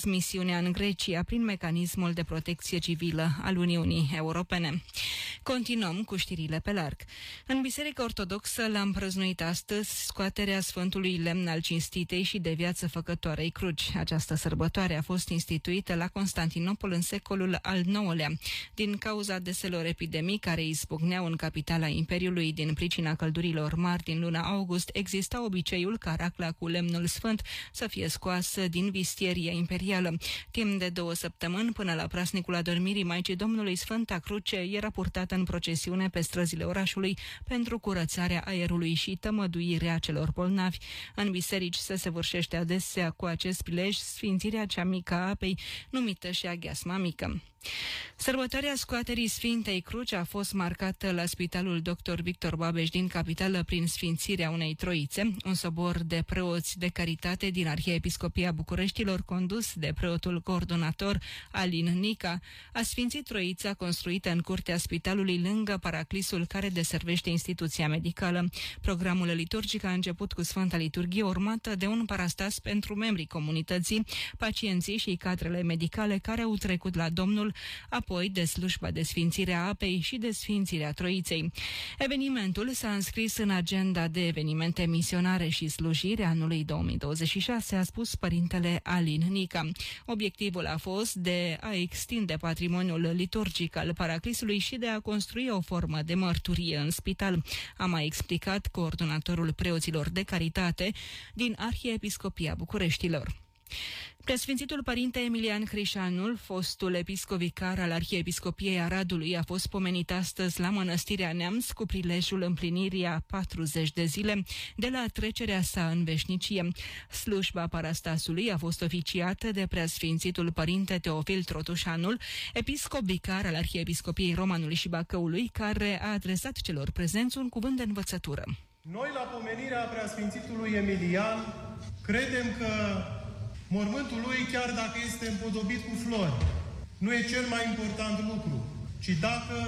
misiunea în Grecia prin mecanismul de protecție civilă al Uniunii Europene. Continuăm cu știrile pe larg. În Biserica Ortodoxă l-am prăznuit astăzi scoaterea Sfântului Lemn al Cinstitei și de Viață Făcătoarei Cruci. Această sărbătoare a fost instituită la Constantinopol în secolul al IX-lea, din cauza deselor epidemii care izbucneau în capitala Imperiului din pricina căldurilor mari din luna august. Exista obiceiul ca racla cu lemnul sfânt să fie scoasă din vistieria imperială. Timp de 2 săptămâni, până la praznicul adormirii Maicii Domnului, Sfânta Cruce era purtată în procesiune pe străzile orașului pentru curățarea aerului și tămăduirea celor bolnavi. În biserici se săvârșește adesea cu acest prilej sfințirea cea mică a apei, numită și aghiasma mică. Sărbătoarea scoaterii Sfintei Cruci a fost marcată la Spitalul Dr. Victor Babeș din capitală prin sfințirea unei troițe, un sobor de preoți de caritate din Arhiepiscopia Bucureștilor, condus de preotul coordonator Alin Nica, a sfințit troița construită în curtea spitalului lângă paraclisul care deservește instituția medicală. Programul liturgic a început cu Sfânta Liturghie, urmată de un parastas pentru membrii comunității, pacienții și cadrele medicale care au trecut la Domnul, apoi de slujba de sfințire a apei și de sfințirea Troiței. Evenimentul s-a înscris în agenda de evenimente misionare și slujire anului 2026, a spus părintele Alin Nica. Obiectivul a fost de a extinde patrimoniul liturgic al paraclisului și de a construi o formă de mărturie în spital, a mai explicat coordonatorul preoților de caritate din Arhiepiscopia Bucureștilor. Preasfințitul părinte Emilian Crișanul, fostul episcovicar al Arhiepiscopiei Aradului, a fost pomenit astăzi la Mănăstirea Neamț cu prilejul împlinirii a 40 de zile de la trecerea sa în veșnicie. Slujba parastasului a fost oficiată de preasfințitul părinte Teofil Trotușanul, episcop vicar al Arhiepiscopiei Romanului și Bacăului, care a adresat celor prezenți un cuvânt de învățătură. Noi, la pomenirea preasfințitului Emilian, credem că mormântul lui, chiar dacă este împodobit cu flori, nu e cel mai important lucru, ci dacă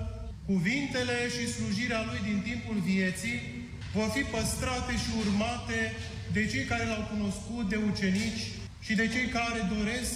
cuvintele și slujirea lui din timpul vieții vor fi păstrate și urmate de cei care l-au cunoscut, de ucenici și de cei care doresc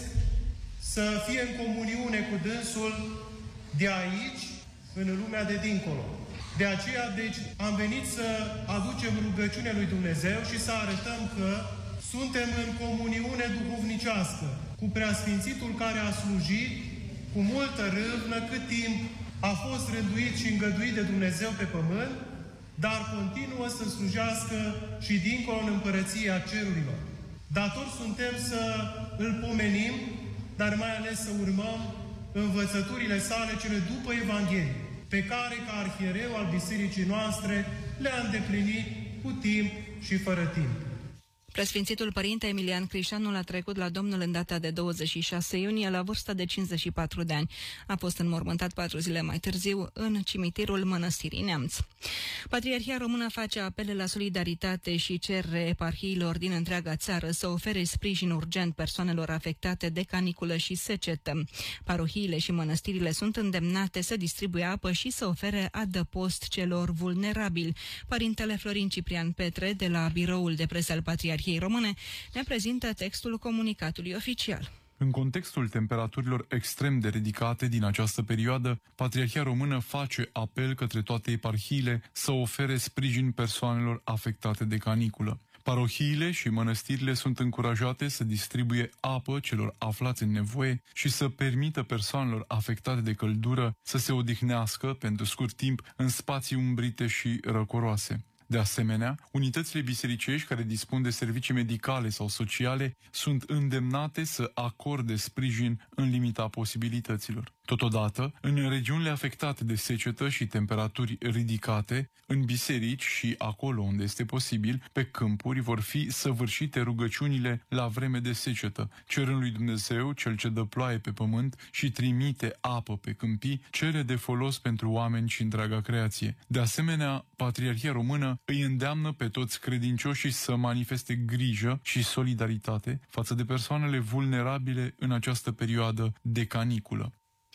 să fie în comuniune cu dânsul de aici, în lumea de dincolo. De aceea, deci, am venit să aducem rugăciune lui Dumnezeu și să arătăm că suntem în comuniune duhovnicească cu preasfințitul care a slujit cu multă râvnă cât timp a fost rânduit și îngăduit de Dumnezeu pe pământ, dar continuă să slujească și dincolo în împărăția cerurilor. Dator suntem să îl pomenim, dar mai ales să urmăm învățăturile sale cele după Evanghelie, pe care, ca arhiereu al bisericii noastre, le-a îndeplinit cu timp și fără timp. Preasfințitul părinte Emilian Crișanul a trecut la Domnul în data de 26 iunie la vârsta de 54 de ani. A fost înmormântat 4 zile mai târziu în cimitirul Mănăstirii Neamț. Patriarhia Română face apele la solidaritate și cere eparhiilor din întreaga țară să ofere sprijin urgent persoanelor afectate de caniculă și secetă. Parohiile și mănăstirile sunt îndemnate să distribuie apă și să ofere adăpost celor vulnerabili. Părintele Florin Ciprian Petre, de la Biroul de Presă al Patriarhiei Române, ne prezintă textul comunicatului oficial. În contextul temperaturilor extrem de ridicate din această perioadă, Patriarhia Română face apel către toate eparhiile să ofere sprijin persoanelor afectate de caniculă. Parohiile și mănăstirile sunt încurajate să distribuie apă celor aflați în nevoie și să permită persoanelor afectate de căldură să se odihnească pentru scurt timp în spații umbrite și răcoroase. De asemenea, unitățile bisericești care dispun de servicii medicale sau sociale sunt îndemnate să acorde sprijin în limita posibilităților. Totodată, în regiunile afectate de secetă și temperaturi ridicate, în biserici și acolo unde este posibil, pe câmpuri vor fi săvârșite rugăciunile la vreme de secetă, cerând lui Dumnezeu, cel ce dă ploaie pe pământ și trimite apă pe câmpii, cele de folos pentru oameni și întreaga creație. De asemenea, Patriarhia Română îi îndeamnă pe toți credincioșii să manifeste grijă și solidaritate față de persoanele vulnerabile în această perioadă de caniculă.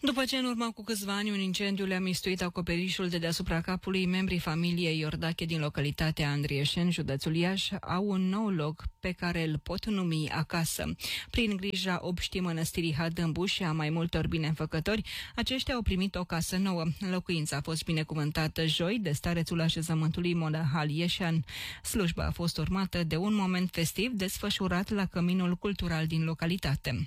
După ce în urmă cu câțiva ani un incendiu le-a mistuit acoperișul de deasupra capului, membrii familiei Iordache din localitatea Andrieșeni, județul Iași, au un nou loc pe care îl pot numi acasă. Prin grija obștii mănăstirii Hadâmbu și a mai multor binefăcători, aceștia au primit o casă nouă. Locuința a fost binecuvântată joi de starețul așezământului monahal Ieșan. Slujba a fost urmată de un moment festiv desfășurat la Căminul Cultural din localitate.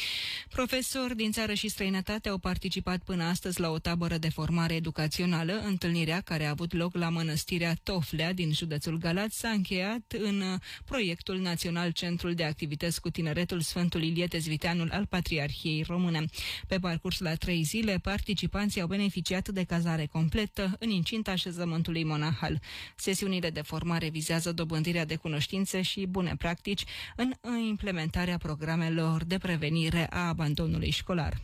Profesori din țară și străinătate au participat până astăzi la o tabără de formare educațională. Întâlnirea, care a avut loc la mănăstirea Toflea din județul Galați, s-a încheiat în proiectul național Centrul de Activități cu Tineretul Sfântul Ilie Tezviteanul al Patriarhiei Române. Pe parcurs la 3 zile, participanții au beneficiat de cazare completă în incinta așezământului monahal. Sesiunile de formare vizează dobândirea de cunoștințe și bune practici în implementarea programelor de prevenire a abandonului școlar.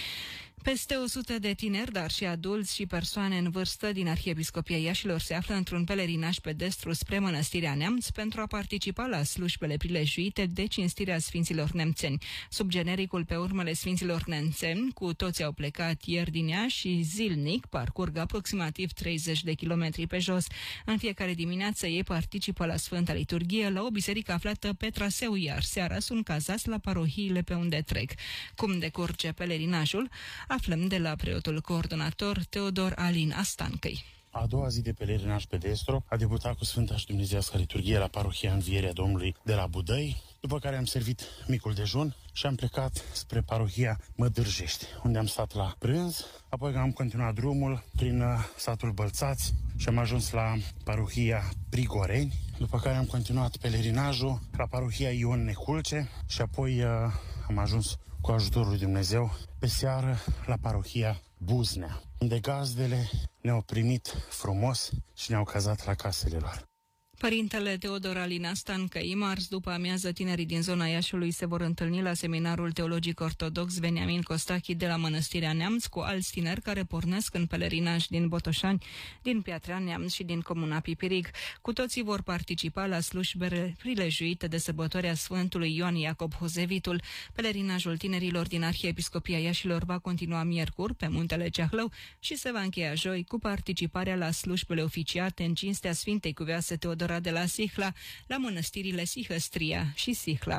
Peste 100 de tineri, dar și adulți și persoane în vârstă din Arhiepiscopia Iașilor se află într-un pelerinaj pedestru spre Mănăstirea Neamț pentru a participa la slujbele prilejuite de cinstirea Sfinților Nemțeni. Sub genericul Pe urmele Sfinților Nemțeni, cu toți au plecat ieri din Iași și zilnic parcurg aproximativ 30 de kilometri pe jos. În fiecare dimineață ei participă la Sfânta Liturghie la o biserică aflată pe traseu, iar seara sunt cazați la parohiile pe unde trec. Cum decurge pelerinajul? Aflăm de la preotul coordonator Teodor Alin Astancăi. A doua zi de pelerinaj pedestru a debutat cu Sfânta și Dumnezeiască Liturghie la parohia Învierea Domnului de la Budăi, după care am servit micul dejun și am plecat spre parohia Mădârjești, unde am stat la prânz, apoi am continuat drumul prin satul Bălțați și am ajuns la parohia Prigoreni, după care am continuat pelerinajul la parohia Ion Neculce și apoi am ajuns cu ajutorul lui Dumnezeu pe seară la parohia Buznea, unde gazdele ne-au primit frumos și ne-au cazat la casele lor. Părintele Teodor Alin Astancăi, marți după amiază, tinerii din zona Iașiului se vor întâlni la seminarul teologic ortodox Veniamin Costachi de la Mănăstirea Neamț cu alți tineri care pornesc în pelerinaj din Botoșani, din Piatra Neamț și din comuna Pipirig. Cu toții vor participa la slujbele prilejuite de sărbătoarea Sfântului Ioan Iacob Hozevitul. Pelerinajul tinerilor din Arhiepiscopia Iașilor va continua miercuri pe Muntele Ceahlău și se va încheia joi cu participarea la slujbele oficiate în cinstea Sfintei Cuvioase Teodora de la Sihla, la mănăstirile Sihăstria și Sihla.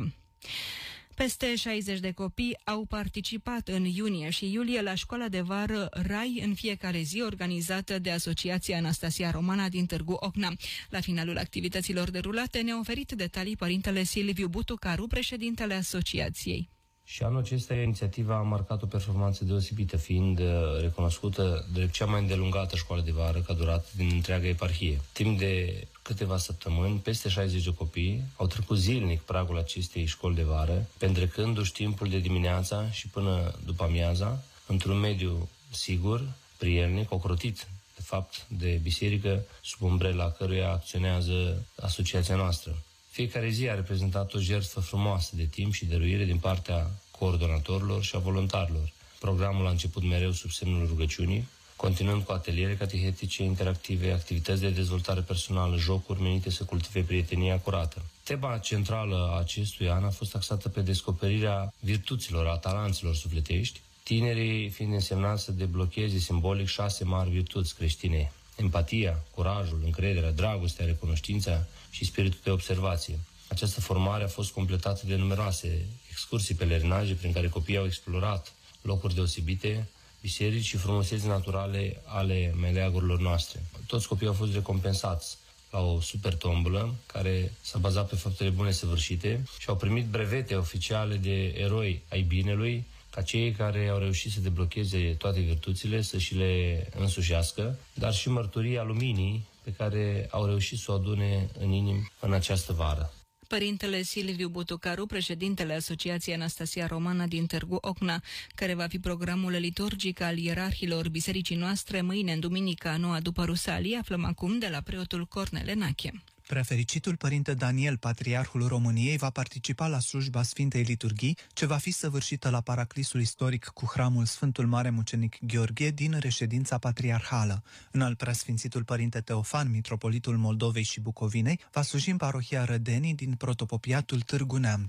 Peste 60 de copii au participat în iunie și iulie la școala de vară Rai în fiecare zi, organizată de Asociația Anastasia Romana din Târgu Ocna. La finalul activităților derulate ne-a oferit detalii părintele Silviu Butucaru, președintele asociației. Și anul acesta inițiativa a marcat o performanță deosebită, fiind recunoscută de cea mai îndelungată școală de vară ca durată din întreaga eparhie. Timp de câteva săptămâni, peste 60 de copii au trecut zilnic pragul acestei școli de vară, petrecându-și timpul de dimineața și până după amiaza, într-un mediu sigur, prielnic, ocrotit de fapt de biserică, sub umbrela căruia acționează asociația noastră. Fiecare zi a reprezentat o jertfă frumoasă de timp și dăruire din partea coordonatorilor și a voluntarilor. Programul a început mereu sub semnul rugăciunii, continuând cu ateliere catehetice interactive, activități de dezvoltare personală, jocuri menite să cultive prietenia curată. Tema centrală a acestui an a fost axată pe descoperirea virtuților, a talanților sufletești, tinerii fiind însemnați să deblocheze simbolic 6 mari virtuți creștine: empatia, curajul, încrederea, dragostea, recunoștința și spiritul de observație. Această formare a fost completată de numeroase excursii pelerinaje prin care copiii au explorat locuri deosebite, biserici și frumuseți naturale ale meleagurilor noastre. Toți copiii au fost recompensați la o super tombolă care s-a bazat pe faptele bune săvârșite și au primit brevete oficiale de eroi ai binelui, ca cei care au reușit să deblocheze toate virtuțile, să și le însușească, dar și mărturia luminii pe care au reușit să o adune în inimi în această vară. Părintele Silviu Butucaru, președintele Asociației Anastasia Romana din Târgu Ocna, care va fi programul liturgic al ierarhilor bisericii noastre mâine, în duminica noua după Rusalii, aflăm acum de la preotul Cornel Enache. Prefericitul părinte Daniel, patriarhul României, va participa la slujba Sfintei Liturghii, ce va fi săvârșită la paraclisul istoric cu hramul Sfântul Mare Mucenic Gheorghe din reședința patriarhală. Înalt preasfințitul părinte Teofan, mitropolitul Moldovei și Bucovinei, va sluji în parohia Rădenii din protopopiatul Târgu Neamț.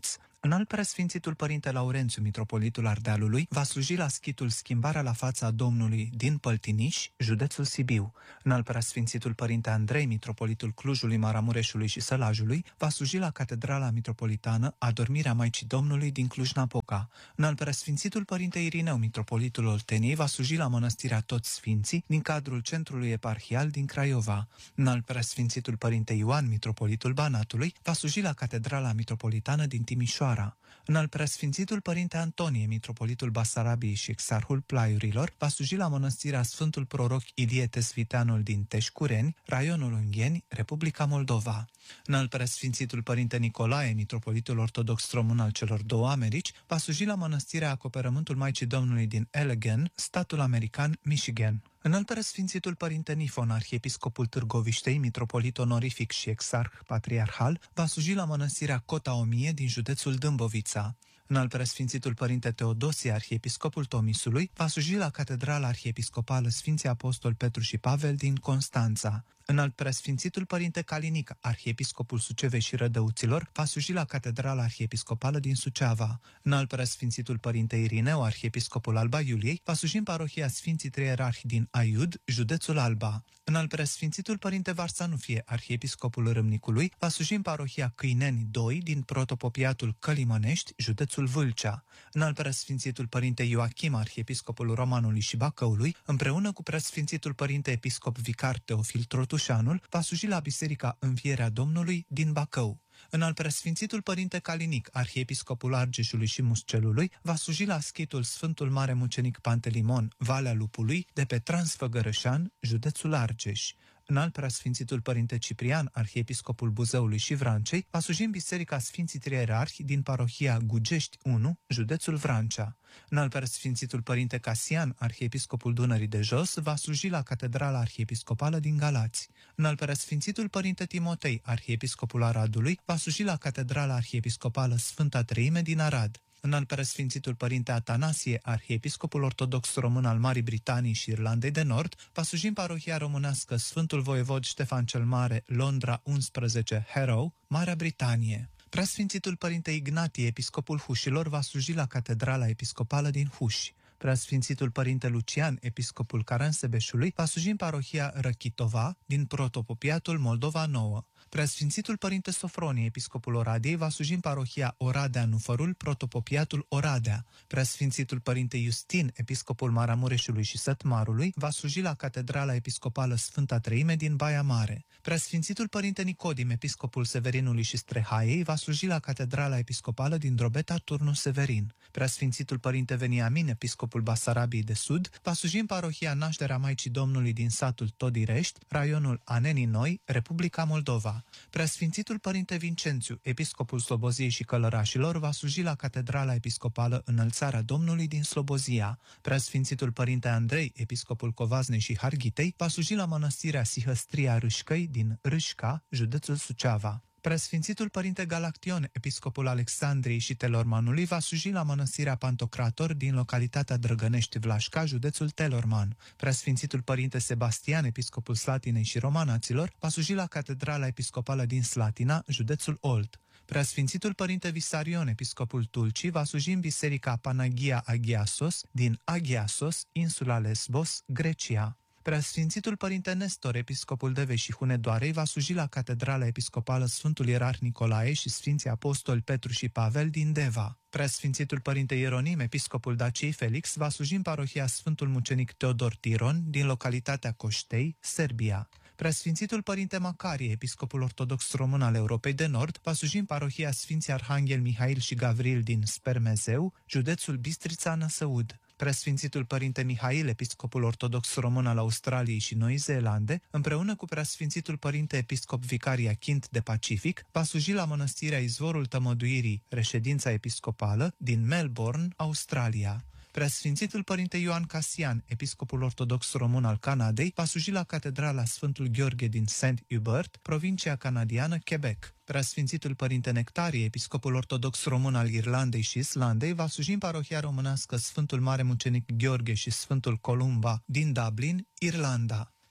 Înalt Preasfințitul Părinte Laurențiu, mitropolitul Ardealului, va sluji la schitul Schimbarea la fața Domnului din Păltiniș, județul Sibiu. Înalt Preasfințitul Părinte Andrei, mitropolitul Clujului, Maramureșului și Sălajului, va sluji la Catedrala Mitropolitană Adormirea Maicii Domnului din Cluj-Napoca. Înalt Preasfințitul Părinte Irineu, mitropolitul Olteniei, va sluji la Mănăstirea Toți Sfinții din cadrul Centrului Eparhial din Craiova. Înalt Preasfințitul Părinte Ioan, mitropolitul Banatului, va sluji la Catedrala Mitropolitană din Timișoara. Înalt Preasfințitul Părinte Antonie, mitropolitul Basarabiei și exarhul Plaiurilor, va sluji la Mănăstirea Sfântul Proroc Ilie Tesviteanul din Teșcureni, raionul Ungheni, Republica Moldova. Înalt Preasfințitul Părinte Nicolae, mitropolitul ortodox român al celor două Americi, va sluji la Mănăstirea Acoperământul Maicii Domnului din Allegan, statul american Michigan. Înalt Preasfințitul Părinte Nifon, arhiepiscopul Târgoviștei, mitropolit onorific și exarh patriarhal, va sluji la Mănăstirea Cota 1000 din județul Dâmbovița. Înalt Preasfințitul Părinte Teodosie, arhiepiscopul Tomisului, va sluji la Catedrala Arhiepiscopală Sfinții Apostoli Petru și Pavel din Constanța. Înalt Preasfințitul Părinte Calinic, arhiepiscopul Sucevei și Rădăuților, va sluji la Catedrala Arhiepiscopală din Suceava. Înalt Preasfințitul Părinte Irineu, arhiepiscopul Alba Iuliei, va sluji în parohia Sfinții Trei Ierarhi din Aiud, județul Alba. Înalt Preasfințitul Părinte Varsanufie, arhiepiscopul Râmnicului, va sluji în parohia Câineni 2 din protopopiatul Călimănești, județul Vâlcea. Înalt Preasfințitul Părinte Ioachim, arhiepiscopul Romanului și Bacăului, împreună cu Preasfințitul Părinte Episcop Vicar Teofil Trotușanul, va sluji la Biserica Învierea Domnului din Bacău. Înalt Preasfințitul Părinte Calinic, arhiepiscopul Argeșului și Muscelului, va sluji la schitul Sfântul Mare Mucenic Pantelimon, Valea Lupului, de pe Transfăgărășan, județul Argeș. Înalt Preasfințitul Părinte Ciprian, arhiepiscopul Buzăului și Vrancei, va sluji în Biserica Sfinții Trei Ierarhi din parohia Gugești 1, județul Vrancea. Înalt Preasfințitul Părinte Casian, arhiepiscopul Dunării de Jos, va sluji la Catedrala Arhiepiscopală din Galați. Înalt Preasfințitul Părinte Timotei, arhiepiscopul Aradului, va sluji la Catedrala Arhiepiscopală Sfânta Treime din Arad. Înalt Preasfințitul Părinte Atanasie, arhiepiscopul ortodox român al Marii Britanii și Irlandei de Nord, va sluji în parohia românească Sfântul Voievod Ștefan cel Mare, Londra 11, Harrow, Marea Britanie. Preasfințitul Părinte Ignatie, episcopul Hușilor, va sluji la Catedrala Episcopală din Huși. Preasfințitul Părinte Lucian, episcopul Caransebeșului, va sluji în parohia Răchitova din protopopiatul Moldova Nouă. Preasfințitul Părinte Sofronie, episcopul Oradiei, va sluji în parohia Oradea Nufărul, protopopiatul Oradea. Preasfințitul Părinte Justin, episcopul Maramureșului și Sătmarului, va sluji la Catedrala Episcopală Sfânta Treime din Baia Mare. Preasfințitul Părinte Nicodim, episcopul Severinului și Strehaiei, va sluji la Catedrala Episcopală din Drobeta, Turnul Severin. Preasfințitul Părinte Veniamin, episcopul Basarabiei de Sud, va sluji în parohia Nașterea Maicii Domnului din satul Todirești, raionul Anenii Noi, Republica Moldova. Preasfințitul Părinte Vincențiu, episcopul Sloboziei și Călărașilor, va sluji la Catedrala Episcopală Înălțarea Domnului din Slobozia. Preasfințitul Părinte Andrei, episcopul Covaznei și Harghitei, va sluji la Mănăstirea Sihăstria Râșcăi din Râșca, județul Suceava. Preasfințitul Părinte Galaction, episcopul Alexandriei și Telormanului, va sluji la Mănăstirea Pantocrator din localitatea Drăgănești Vlașca, județul Telorman. Preasfințitul Părinte Sebastian, episcopul Slatinei și Romanaților, va sluji la Catedrala Episcopală din Slatina, județul Olt. Preasfințitul Părinte Visarion, episcopul Tulcii, va sluji în Biserica Panagia Agiasos din Agiasos, insula Lesbos, Grecia. Preasfințitul Părinte Nestor, episcopul Devei și Hunedoarei, va sluji la Catedrala Episcopală Sfântul Ierarh Nicolae și Sfinții Apostoli Petru și Pavel din Deva. Preasfințitul Părinte Ieronim, episcopul Daciei Felix, va sluji în parohia Sfântul Mucenic Teodor Tiron din localitatea Coștei, Serbia. Preasfințitul Părinte Macarie, episcopul ortodox român al Europei de Nord, va sluji în parohia Sfinții Arhanghel Mihail și Gavril din Spermezeu, județul Bistrița Năsăud. Preasfințitul Părinte Mihail, episcopul ortodox român al Australiei și Noii Zeelande, împreună cu Preasfințitul Părinte Episcop Vicaria Chint de Pacific, va sluji la Mănăstirea Izvorul Tămăduirii, reședința episcopală, din Melbourne, Australia. Preasfințitul Părinte Ioan Casian, episcopul ortodox român al Canadei, va sluji la Catedrala Sfântul Gheorghe din St. Hubert, provincia canadiană Quebec. Preasfințitul Părinte Nectarie, episcopul ortodox român al Irlandei și Islandei, va sluji în parohia românească Sfântul Mare Mucenic Gheorghe și Sfântul Columba din Dublin, Irlanda.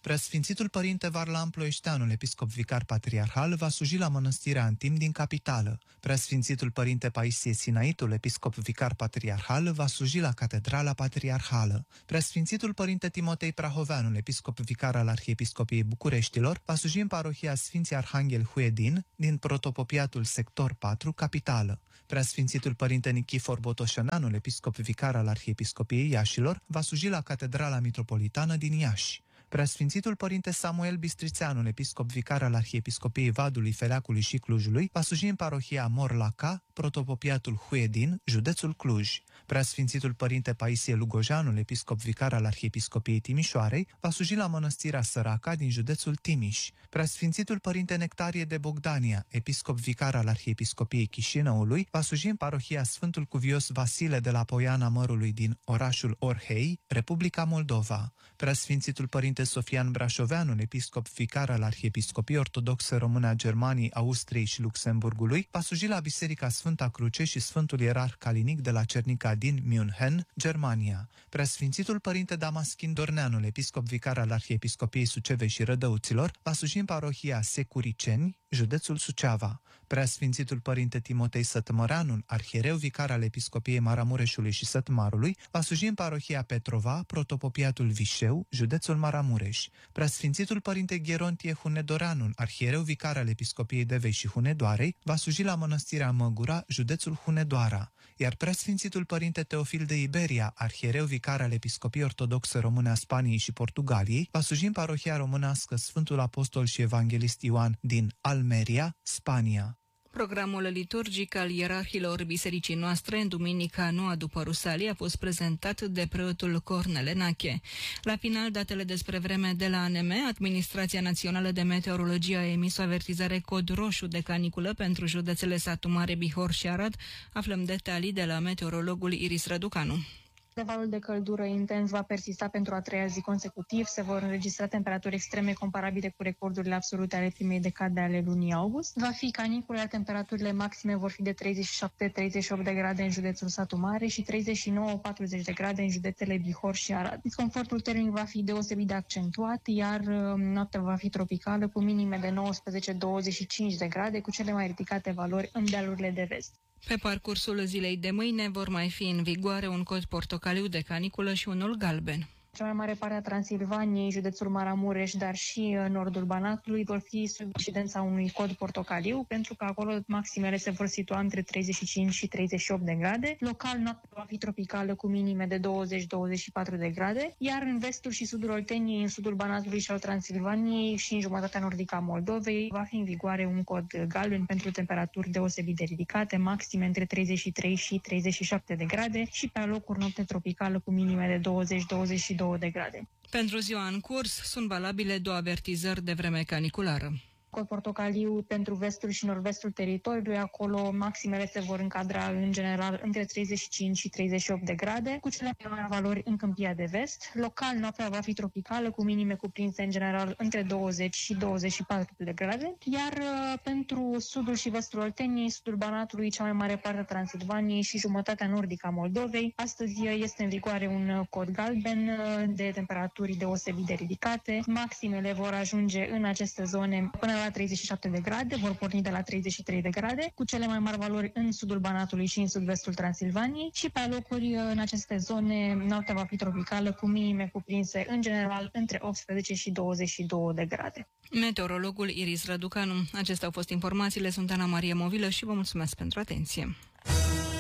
Preasfințitul Părinte Varlam Ploieșteanul, episcop vicar patriarhal, va sluji la mănăstirea Antim din capitală. Preasfințitul Părinte Paisie Sinaitul, episcop vicar patriarhal, va sluji la Catedrala Patriarhală. Preasfințitul Părinte Timotei Prahoveanul, episcop vicar al Arhiepiscopiei Bucureștilor, va sluji în parohia Sfinții Arhanghel Huedin din protopopiatul sector 4, capitală. Preasfințitul Părinte Nichifor Botoșăneanul, episcop vicar al Arhiepiscopiei Iașilor, va sluji la Catedrala Mitropolitană din Iași. Preasfințitul Părinte Samuel Bistrițeanul, episcop vicar al Arhiepiscopiei Vadului, Feleacului și Clujului, va sluji în parohia Morlaca, protopopiatul Huedin, județul Cluj. Preasfințitul Părinte Paisie Lugojanul, episcop vicar al Arhiepiscopiei Timișoarei, va sluji la mănăstirea Săraca din județul Timiș. Preasfințitul Părinte Nectarie de Bogdania, episcop vicar al Arhiepiscopiei Chișinăului, va sluji în parohia Sfântul Cuvios Vasile de la Poiana Mărului din orașul Orhei, Republica Moldova. Preasfințitul Părinte Sofian Brașoveanul, episcop vicar al Arhiepiscopiei Ortodoxe Române a Germaniei, Austriei și Luxemburgului, va sluji la Biserica Sfânta Cruce și Sfântul Ierarh Calinic de la Cernica din München, Germania. Preasfințitul Părinte Damaschin Dorneanul, episcop vicar al Arhiepiscopiei Sucevei și Rădăuților, va sluji în parohia Securiceni, județul Suceava. Preasfințitul Părinte Timotei Sătmăreanul, arhiereu vicar al Episcopiei Maramureșului și Sătmarului, va sluji în parohia Petrova, protopopiatul Vișeu, județul Maramureș. Preasfințitul Părinte Gherontie Hunedoreanul, arhiereu vicar al Episcopiei Devei și Hunedoarei, va sluji la mănăstirea Măgura, județul Hunedoara. Iar Preasfințitul Părinte Teofil de Iberia, arhiereu vicar al Episcopiei Ortodoxe Române a Spaniei și Portugaliei, va sluji în parohia românească Sfântul Apostol și Evanghelist Ioan din Almeria, Spania. Programul liturgic al ierarhilor bisericii noastre în duminica noua după Rusalii a fost prezentat de preotul Cornel Enache. La final, datele despre vreme de la ANM, Administrația Națională de Meteorologie a emis o avertizare cod roșu de caniculă pentru județele Satu Mare, Bihor și Arad. Aflăm detalii de la meteorologul Iris Răducanu. Valul de căldură intens va persista pentru a treia zi consecutiv. Se vor înregistra temperaturi extreme comparabile cu recordurile absolute ale primei decade ale lunii august. Va fi caniculă, iar temperaturile maxime vor fi de 37-38 de grade în județul Satu Mare și 39-40 de grade în județele Bihor și Arad. Disconfortul termic va fi deosebit de accentuat, iar noaptea va fi tropicală cu minime de 19-25 de grade, cu cele mai ridicate valori în dealurile de vest. Pe parcursul zilei de mâine vor mai fi în vigoare un cod portocaliu de caniculă și unul galben. Cea mai mare parte a Transilvaniei, județul Maramureș, dar și nordul Banatului vor fi sub incidența unui cod portocaliu, pentru că acolo maximele se vor situa între 35 și 38 de grade. Local, noaptea va fi tropicală cu minime de 20-24 de grade, iar în vestul și sudul Olteniei, în sudul Banatului și al Transilvaniei și în jumătatea nordică a Moldovei, va fi în vigoare un cod galben pentru temperaturi deosebit de ridicate, maxime între 33 și 37 de grade și pe alocuri noapte tropicală cu minime de 20-22 de grade. Pentru ziua în curs sunt valabile două avertizări de vreme caniculară. Cod portocaliu pentru vestul și nord-vestul teritoriului, acolo maximele se vor încadra în general între 35 și 38 de grade, cu cele mai mari valori în Câmpia de Vest. Local, noaptea va fi tropicală, cu minime cuprinse în general între 20 și 24 de grade, iar pentru sudul și vestul Olteniei, sudul Banatului, cea mai mare parte a Transilvaniei și jumătatea nordică a Moldovei, astăzi este în vigoare un cod galben de temperaturi deosebit de ridicate. Maximele vor ajunge în aceste zone până la 37 de grade, vor porni de la 33 de grade, cu cele mai mari valori în sudul Banatului și în sud-vestul Transilvaniei și pe alocuri în aceste zone noaptea va fi tropicală cu minime cuprinse în general între 18 și 22 de grade. Meteorologul Iris Răducanu. Acestea au fost informațiile, sunt Ana Maria Movilă și vă mulțumesc pentru atenție.